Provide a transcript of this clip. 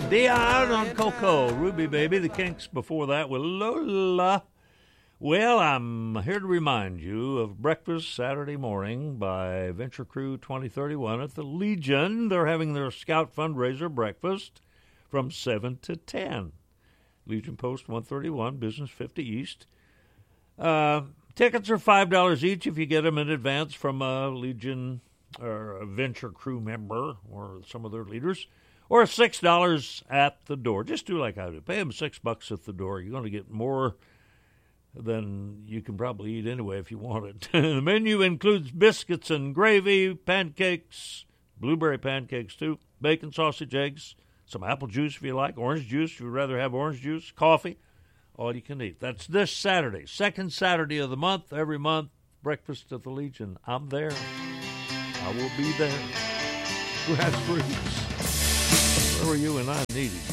Dion on Coco, Ruby Baby, the Kinks before that with Lola. Well, I'm here to remind you of breakfast Saturday morning by Venture Crew 2031 at the Legion. They're having their Scout fundraiser breakfast from 7 to 10. Legion Post 131, Business 50 East. Tickets are $5 each if you get them in advance from a Legion or a Venture Crew member or some of their leaders, or $6 at the door. Just do like I do. Pay them $6 at the door. You're going to get more than you can probably eat anyway if you want it. The menu includes biscuits and gravy, pancakes, blueberry pancakes too, bacon, sausage, eggs, some apple juice if you like, orange juice if you'd rather have orange juice, coffee, all you can eat. That's this Saturday, second Saturday of the month, every month, breakfast at the Legion. I'm there. I will be there. Grassroots. Where were you when I needed you?